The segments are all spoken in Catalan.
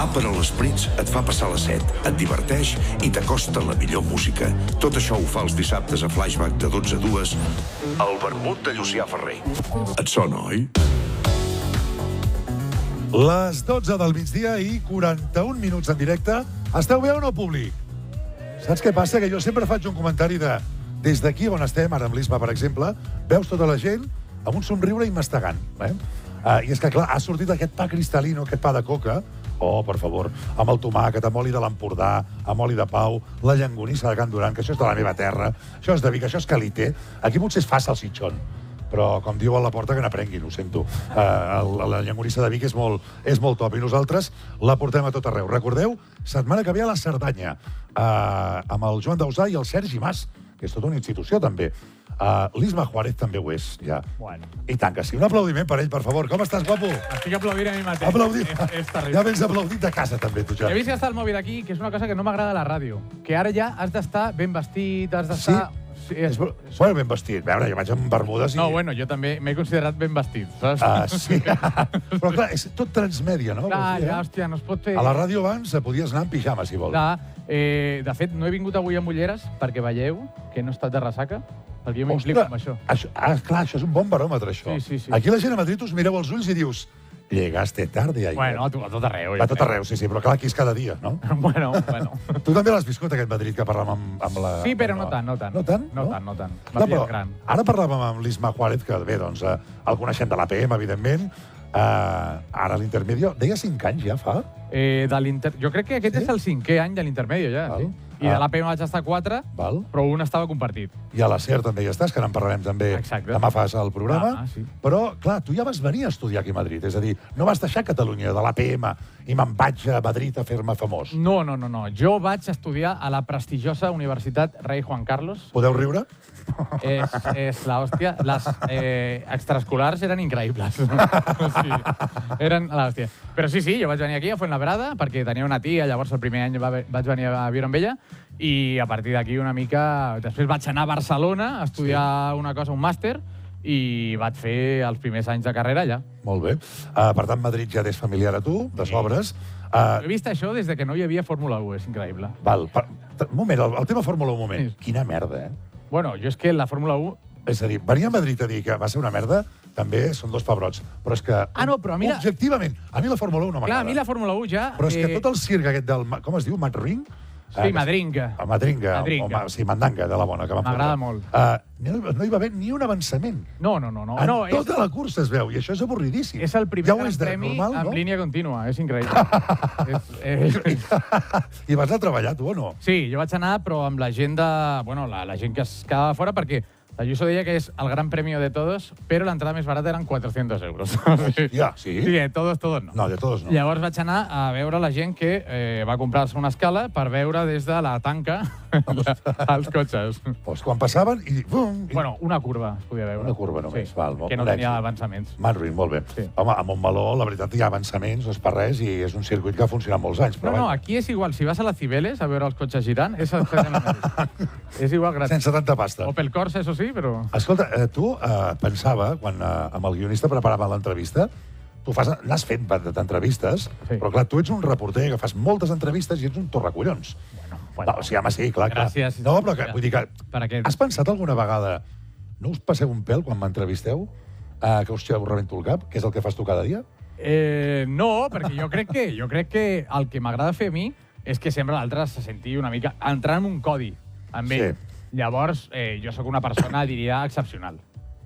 Àpera els Prits et fa passar la set, et diverteix i t'acosta la millor música. Tot això ho fa els dissabtes a Flashback de 12 a 2 al vermut de Llucià Ferrer. Et sona, oi? Les 12 del migdia i 41 minuts en directe. Esteu bé o no, públic? Saps què passa? Que jo sempre faig un comentari de... Des d'aquí on estem, ara amb l'Isma, per exemple, veus tota la gent amb un somriure i mastegant. I és que, clar, ha sortit aquest pa cristal·lino, aquest pa de coca, per favor, amb el tomàquet, amb oli de l'Empordà, amb oli de Pau, la llangonissa de Can Duran, que això és de la meva terra, això és de Vic, això és Calité. Aquí potser es fa salsitxón, però, com diu a la porta, que n'aprenguin, ho sento. La llangonissa de Vic és molt top, i nosaltres la portem a tot arreu. Recordeu, setmana que ve a la Cerdanya, amb el Joan Dausà i el Sergi Mas, que és tota una institució, també. L'Isma Juárez també ho és, ja. Bueno. I tant que sí. Un aplaudiment per ell, per favor. Com estàs, guapo? Estic aplaudint a mi mateix. Aplaudint. És terrible. Ja vens aplaudit a casa, també, tu, ja. He vist que està el mòbil aquí, que és una cosa que no m'agrada a la ràdio. Que ara ja has d'estar ben vestit, has d'estar... Sí? Bueno, ben vestit. A veure, jo vaig amb bermudes i... No, bueno, jo també m'he considerat ben vestit, saps? Sí. Però, clar, és tot transmèdia, no? Clar, ja, hòstia, no es pot fer... A la ràdio abans podies anar en pijama, si vols. Clar, de fet, no he vingut avui amb ulleres perquè veieu que no he estat de ressaca, perquè jo m'implico amb això. Clar, això és un bon baròmetre, això. Sí. Aquí la gent a Madrid us mireu als ulls i dius... Llegaste tarde ayer. Bueno, a tot arreu. A tot arreu, sí, però clar, aquí és cada dia, no? Bueno. Tu també l'has viscut, aquest Madrid, que parlàvem amb la... Sí, però no tant. No tant? No tant. Clar, però ara parlàvem amb l'Isma Juárez, que bé, doncs, el coneixem de l'APM, evidentment. Ara l'Intermedio... Deia 5 anys ja fa? Jo crec que aquest és el 5è any de l'Intermedio, ja. Sí. I de l'APM vaig estar 4, però un estava compartit. I a la SER també hi estàs, que n'en parlarem també. Exacte. Demà fas el programa. Sí. Però, clar, tu ja vas venir a estudiar aquí a Madrid. És a dir, no vas deixar Catalunya de l'APM i me'n vaig a Madrid a fer-me famós. No. Jo vaig estudiar a la prestigiosa Universitat Rei Juan Carlos. Podeu riure? És l'hòstia. Les extraescolars eren increïbles. Sí, eren l'hòstia. Però sí, jo vaig venir aquí a Fuenlabrada perquè tenia una tia, llavors el primer any vaig venir a viure amb ella, i a partir d'aquí una mica... Després vaig anar a Barcelona a estudiar una cosa, un màster, i vaig fer els primers anys de carrera allà. Molt bé. Per tant, Madrid ja t'és familiar a tu, de sobres. He vist això des que no hi havia Fórmula 1, és increïble. Val, un moment, el tema Fórmula 1, un moment. Quina merda, Bueno, jo és que la Fórmula 1... És a dir, venir a Madrid a dir que va ser una merda, també són dos pebrots. Però és que, però a mi objectivament, a mi la Fórmula 1 no m'agrada. Clar, a mi la Fórmula 1 ja... Però és que tot el circ aquest del... Com es diu? Madring? Sí, Madringa. Madringa. Sí, Mandanga, de la bona, que vam fer. M'agrada molt. No hi va haver ni un avançament. No. Tota la cursa es veu, i això és avorridíssim. És el primer gran premi amb línia contínua, és increïble. I vas anar a treballar, tu, o no? Sí, jo vaig anar, però amb la gent la gent que es quedava fora, perquè Ayuso deia que és el gran premi de todos, però l'entrada més barata eren 400 euros. Ja, sí? Sí, de todos no. No, de todos no. Llavors vaig anar a veure la gent que va comprar-se una escala per veure des de la tanca els cotxes. Pues quan passaven i... Bueno, una curva es podia veure. Una curva només, sí, val. Que no tenia avançaments. Madrid, molt bé. Sí. Home, a Montmeló, la veritat, hi ha avançaments, no és per res, i és un circuit que ha funcionat molts anys. Però no, aquí és igual. Si vas a la Cibeles a veure els cotxes girant, és igual gratis. Sense tanta pasta. Opel Corsa, eso sí, però... Escolta, tu pensava, quan amb el guionista preparava l'entrevista, tu n'has fet d'entrevistes, sí. Però clar, tu ets un reporter que fas moltes entrevistes i ets un torracollons. Bueno, o sigui, home, sí, clar. Gràcies. No, però vull dir que... Has pensat alguna vegada, no us passeu un pèl quan m'entrevisteu, que us rebento el cap, que és el que fas tu cada dia? No, perquè jo crec que el que m'agrada fer a mi és que sempre l'altre se senti una mica entrant en un codi amb ell. Sí. Llavors, jo sóc una persona, diria, excepcional.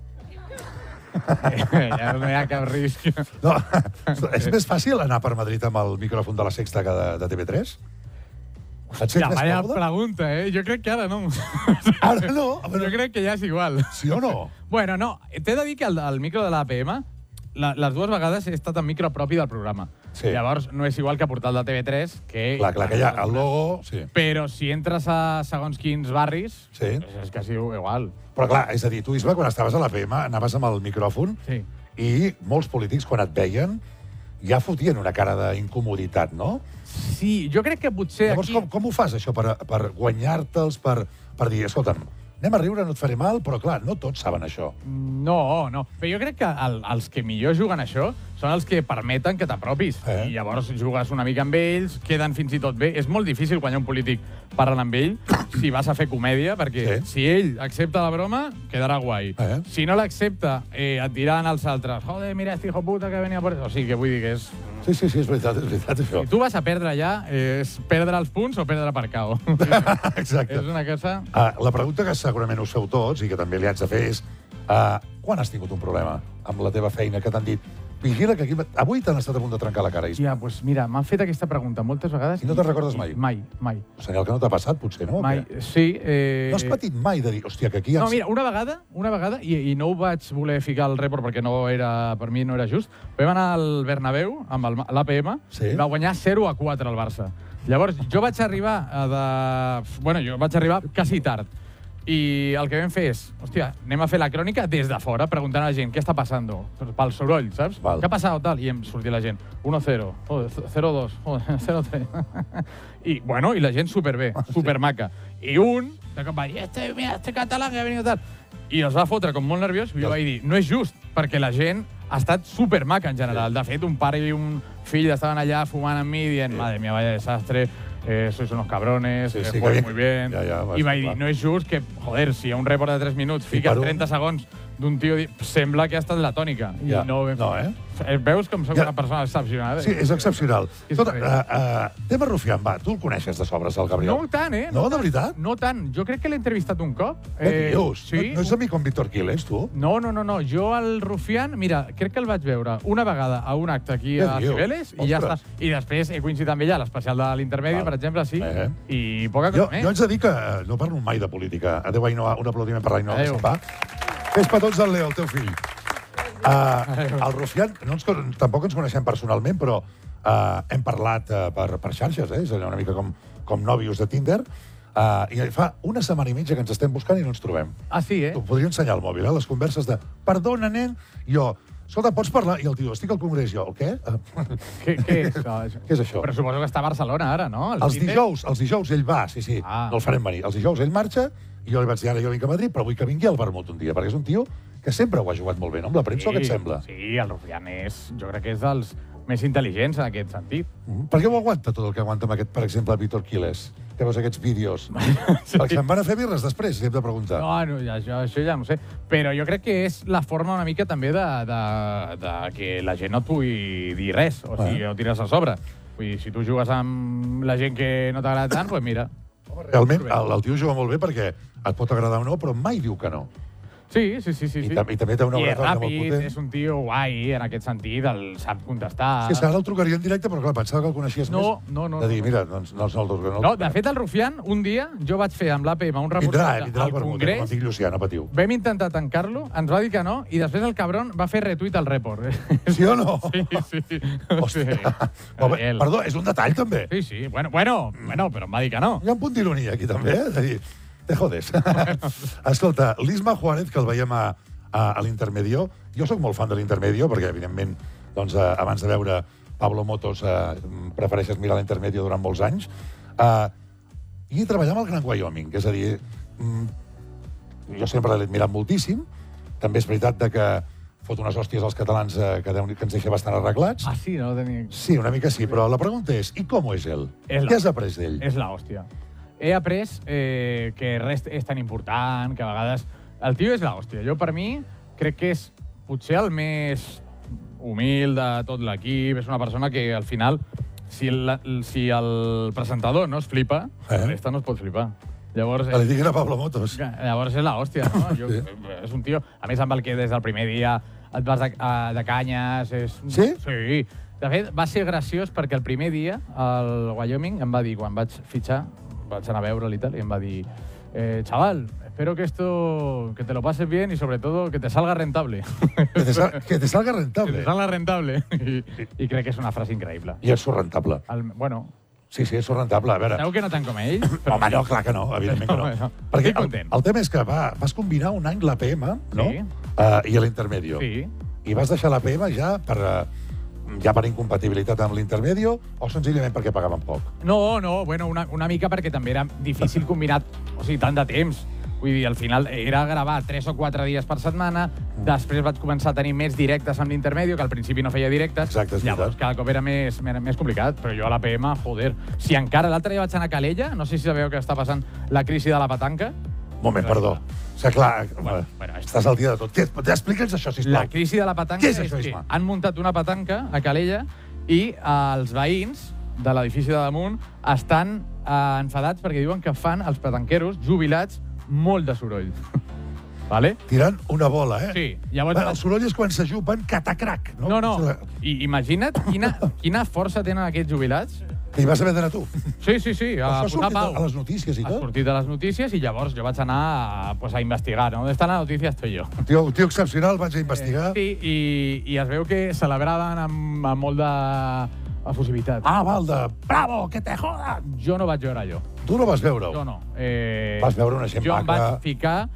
Ja no hi ha cap risc. No, és més fàcil anar per Madrid amb el micròfon de la Sexta que de TV3? Ja, vaya pregunta, Jo crec que ara no. Ara no? Jo crec que ja és igual. Sí o no? Bueno, no. T'he de dir que el micro de l'APM, les dues vegades he estat en micro propi del programa. Sí. Llavors, no és igual que portar el de TV3, que... Clar, que hi ha el logo... Sí. Però si entres a segons quins barris, sí. És quasi igual. Però clar, és a dir, tu, Isma, quan estaves a l'APM, anaves amb el micròfon, sí. I molts polítics, quan et veien, ja fotien una cara d'incomoditat, no? Sí, jo crec que potser llavors, aquí... com ho fas, això, per guanyar-te'ls, per dir, escolta'm, anem a riure, no et faré mal, però clar, no tots saben això. No. Però jo crec que els que millor juguen això són els que permeten que t'apropis. I llavors jugues una mica amb ells, queden fins i tot bé. És molt difícil quan hi ha un polític parlant amb ell si vas a fer comèdia, perquè si ell accepta la broma, quedarà guai. Si no l'accepta, et diran els altres, joder, mira, este hijo puta que venia por... O sigui, que vull dir que és... Sí, és veritat, això. Si tu vas a perdre allà, és perdre els punts o perdre per KO. Exacte. És una cosa... La pregunta que segurament us feu tots i que també li haig de fer és quan has tingut un problema amb la teva feina que t'han dit vigila que aquí... Avui t'han estat a punt de trencar la cara. Ja, doncs mira, m'han fet aquesta pregunta moltes vegades. I no te'n recordes mai? Mai. O sigui, el que no t'ha passat, potser, no? Mai, sí. No has patit mai de dir, hòstia, que aquí... No, mira, una vegada, i no ho vaig voler ficar al report perquè no era, per mi no era just, vam anar al Bernabéu amb l'APM, i va guanyar 0-4 al Barça. Llavors, jo vaig arribar quasi tard. I el que vam fer és, hòstia, anem a fer la crònica des de fora, preguntant a la gent què està passant, pel soroll, saps? Què ha passat, tal? I em sortia la gent, 1-0, 0-2, 0-3. I, bueno, i la gent superbé, supermaca. I un, de cop va dir, mira, este català que ha venit tal. I els va fotre com molt nerviós, i jo vaig dir, no és just, perquè la gent ha estat supermaca en general. De fet, un pare i un fill estaven allà fumant amb mi, dient, madre mía, vaya desastre, sois unos cabrones, jugueu muy bien. I vaig dir, no és just que, joder, si hi ha un report de 3 minuts, fiques 30 segons d'un tio, sembla que ha estat la tònica. I no, veus com soc una persona excepcional? Sí, és excepcional. Tema Rufián, va, tu el coneixes de sobres, el Gabriel? No tant, No, de veritat? No tant. Jo crec que l'he entrevistat un cop. Què dius? No és amic amb Víctor Quiles, tu? No. Jo al Rufián, mira, crec que el vaig veure una vegada a un acte aquí a Cibeles i ja està. I després he coincidit amb ella a l'especial de l'Intermedi, per exemple, sí. I poca cosa més. Jo haig de dir que no parlo mai de política. Adéu, Ainhoa, un aplaudiment per l'Ainhoa, que se'n va. Fes petons al Leo, el teu fill. El Rufián, tampoc ens coneixem personalment, però hem parlat per xarxes, és una mica com nòvios de Tinder, i fa una setmana i mitja que ens estem buscant i no ens trobem. Ah, sí, T'ho podria ensenyar al mòbil, les converses de perdona, nen, jo... Escolta, pots parlar? I el tio, estic al Congrés. Jo, el què? Què és això? Què és això? Però suposo que està a Barcelona ara, no? Els dijous ell va, sí. No el farem venir. Els dijous ell marxa i jo li vaig dir, ara jo vinc a Madrid, però vull que vingui al vermut un dia, perquè és un tio que sempre ho ha jugat molt bé, no? Amb la premsa, o què et sembla? Sí, el Rufián jo crec que és dels més intel·ligents en aquest sentit. Per què ho aguanta tot el que aguanta amb aquest, per exemple, Víctor Quiles? Que veus aquests vídeos? Perquè se'n van a fer birres després, si hem de preguntar. No, això ja no sé. Però jo crec que és la forma una mica també de que la gent no et pugui dir res, o sigui, no tires a sobre. Vull dir, si tu jugues amb la gent que no t'agrada tant, doncs mira. Realment, el tio juga molt bé perquè et pot agradar o no, però mai diu que no. Sí. I també té una oratòria molt potent. I és ràpid, és un tio guai, en aquest sentit, el sap contestar. Sí, ara el trucaria en directe, però clar, pensava que el coneixies més. No. De dir, mira, doncs no el trucaré. No, de fet, el Rufián, un dia, jo vaig fer amb l'APM un reportatge al Congrés. Com dic Llucià, no patiu. Vam intentar tancar-lo, ens va dir que no, i després el cabron va fer retuit al report. Sí o no? Sí. Hòstia. Perdó, és un detall, també. Sí. Bueno, però em va dir que no. Hi ha un punt d'ironia aquí, també, de dir... Te jodes. Escolta, l'Isma Juárez, que el veiem a l'Intermedio, jo sóc molt fan de l'Intermedio, perquè, evidentment, doncs, abans de veure Pablo Motos, prefereixes mirar l'Intermedio durant molts anys, i treballar amb el Gran Wyoming, és a dir, jo sempre l'he admirat moltíssim, també és veritat que fot unes hòsties als catalans que ens deixa bastant arreglats. Ah, sí? No tenia... Sí, una mica sí, però la pregunta és, i com és ell? Què has après d'ell? És l'hòstia. He après que res és tan important, que a vegades... El tio és l'hòstia. Jo, per mi, crec que és potser el més humil de tot l'equip. És una persona que, al final, si el presentador no es flipa, la resta no es pot flipar. Llavors... Que li diguin a Pablo Motos. Llavors és l'hòstia, no? És un tio... A més, amb el que des del primer dia et vas de canyes... Sí? Sí. De fet, va ser graciós perquè el primer dia, al Wyoming, em va dir, quan vaig fitxar, vaig anar a veure'l i tal, i em va dir, chaval, espero que te lo pases bien y sobre todo que te salga rentable. Que te salga rentable. Que te salga rentable. I crec que és una frase increïble. I és rentable. Bueno... Sí, és rentable. A veure... Sabeu que no tant com ell? Home, no, clar que no, evidentment que no. Perquè el tema és que vas combinar un any l'APM, no? I l'Intermedio. Sí. I vas deixar l'APM ja per incompatibilitat amb l'Intermedio o senzillament perquè pagaven poc? No, bueno, una mica perquè també era difícil combinar, o sigui, tant de temps. Vull dir, al final era gravar 3 o 4 dies per setmana, després vaig començar a tenir més directes amb l'Intermedio, que al principi no feia directes. Exacte, és llavors veritat. cada cop era més complicat, però jo a la PM, joder, si encara l'altre dia vaig anar a Calella, no sé si sabeu que està passant la crisi de la petanca. Moment, perdó. O sigui, clar, Bueno, estàs al dia de tot. Explica'ns això, sisplau. La crisi de la petanca Què és això, que Isma? han muntat una petanca a Calella i els veïns de l'edifici de damunt estan enfadats perquè diuen que fan els petanqueros jubilats molt de soroll. Vale? Tirant una bola, eh? Sí. Llavors, El soroll és quan s'ajupen catacrac, no? No. I imagina't quina força tenen aquests jubilats. Que hi vas haver d'anar tu. Sí, a Això ha posar sortit pau. a les notícies i Ha tot? sortit a les notícies i llavors jo vaig anar a investigar. ¿No? ¿Dónde está la noticia? Estoy yo. Un tio excepcional, vaig a investigar. Sí, i es veu que celebraven amb molt d'efusivitat. Ah, val, de bravo, que te jodan! Jo no vaig veure allò. Tu no vas veure-ho? Jo no. Vas veure una gent jo em maca. vaig ficar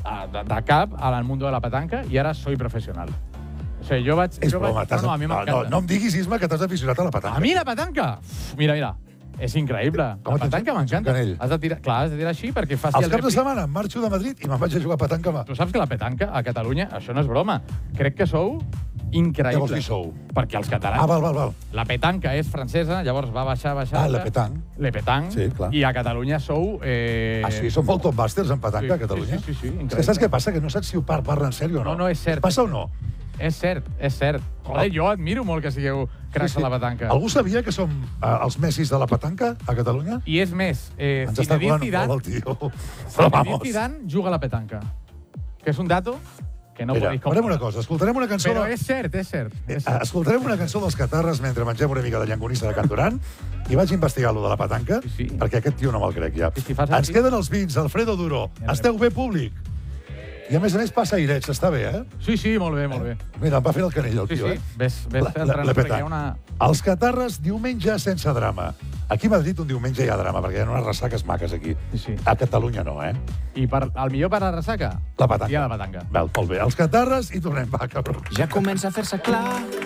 de cap al mundo de la petanca i ara soy professional. O sigui, jo vaig... És jo broma. vaig... No, a mi m'encanta. No em diguis, Isma, que t'has aficionat a la petanca. A mi la petanca? Uf, mira. És increïble. Com La petanca m'encanta. Canell. Has de tirar així perquè faci Els el caps de rèplik. setmana marxo de Madrid i me'n vaig a jugar a petanca mà. Tu saps que la petanca a Catalunya, això no és broma, crec que sou increïbles. Què vols dir sou? Perquè els catalans... Ah, val. La petanca és francesa, llavors va baixar. Ah, le pétanque. Le pétanque. Sí, clar. I a Catalunya sou... Ah, sí? Són molt topbusters en petanca, a Catalunya? Sí, És que increïble. saps què passa? Que no saps si ho parla en sèrio o no. No, és cert. Passa o no? És cert. Joder, jo admiro molt que sigueu cracs a la petanca. Algú sabia que som els Messis de la petanca a Catalunya? I és més, Ens està Zinedine colant molt Zidane, el tio. Però vamos. Zidane juga a la petanca. Que és un dato que no Mira, podéis farem una cosa. Escoltarem una cançó... Però és cert. Escoltarem una cançó dels Catarres mentre mengem una mica de llangonissa de Can Duran i vaig investigar lo de la petanca, Sí. perquè aquest tio no me'l crec ja. Sí, fas Ens així. queden els vins, Alfredo Duro. Esteu bé, públic? I a més passa airets, està bé, eh? Sí, molt bé. Mira, em va fer el canell, el Sí, tio, sí, eh? ves La perquè hi petanca. ha una... Els Catarres, diumenge sense drama. Aquí a Madrid un diumenge hi ha drama, perquè hi ha unes ressaques maques aquí. Sí. A Catalunya no, eh? I el millor per la ressaca? La petanca. Dia de petanca. Val, molt bé. Els Catarres i tornem, va, cabrons. Ja comença a fer-se clar